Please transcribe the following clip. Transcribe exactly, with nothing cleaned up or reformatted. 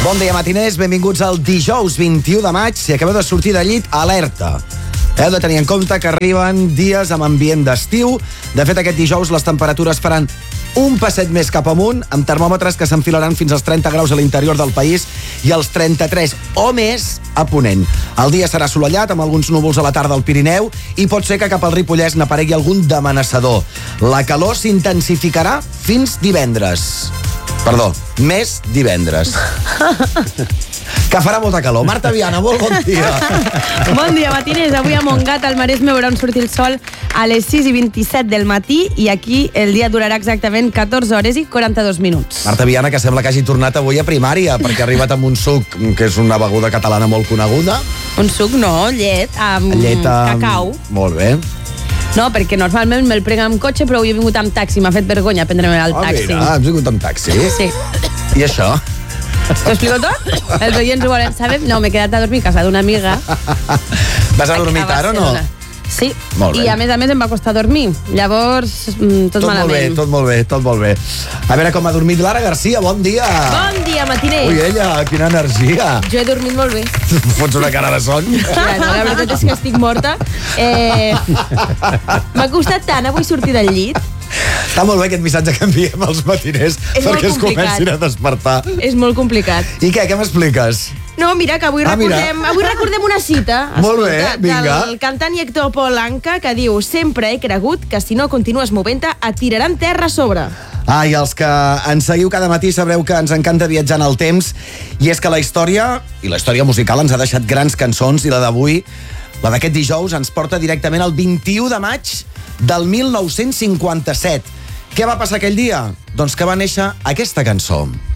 Bon dia, matiners. Benvinguts al dijous vint-i-u de maig. Si acabeu de sortir de llit, alerta. Heu de tenir en compte que arriben dies amb ambient d'estiu. De fet, aquest dijous les temperatures faran un passet més cap amunt, amb termòmetres que s'enfilaran fins als trenta graus a l'interior del país i als trenta-tres o més a Ponent. El dia serà assolellat, amb alguns núvols a la tarda al Pirineu, i pot ser que cap al Ripollès n'aparegui algun d'amenaçador. La calor s'intensificarà fins divendres. Perdó, més divendres. Que farà molta calor. Marta Viana, molt bon dia. Bon dia, matiners. Avui a Montgat, al Maresme, veuran sortir el sol a les sis i vint-i-set del matí i aquí el dia durarà exactament catorze hores i quaranta-dos minuts. Marta Viana, que sembla que hagi tornat avui a primària, perquè ha arribat amb un suc, que és una beguda catalana molt coneguda. Un suc, no, llet, amb Llet amb... cacau. Molt bé. No, perquè normalment me'l prega amb cotxe, però avui he vingut amb taxi. M'ha fet vergonya prendre'm el taxi. Ah, mira, has vingut amb taxi? Sí. I això? T'ho explico tot? Els oients ho volen saber? No, m'he quedat a dormir a casa d'una amiga. Vas a dormir tard o no? Sí, molt bé. I a més a més em va costar dormir. Llavors, tot, tot malament. Tot molt bé, tot molt bé, tot molt bé. A veure com ha dormit Lara Garcia, bon dia. Bon dia, matiner. Ui, ella, quina energia. Jo he dormit molt bé. Fots una cara de son. Ja, no, la veritat és que estic morta. Eh, M'ha costat tant avui sortir del llit. Està molt bé aquest missatge que enviem als matiners és perquè es comencin a despertar. És molt complicat. I què, què m'expliques? No, mira, que avui, ah, recordem, avui recordem una cita. Molt bé, vinga. Del cantant i actor Paul Anka, que diu: sempre he cregut que si no continues movent-te et tiraran terra a sobre. Ah, i els que ens seguiu cada matí sabreu que ens encanta viatjar en el temps, i és que la història, i la història musical, ens ha deixat grans cançons, i la d'avui, la d'aquest dijous, ens porta directament al vint-i-u de maig del mil nou-cents cinquanta-set. Què va passar aquell dia? Doncs que va néixer aquesta cançó.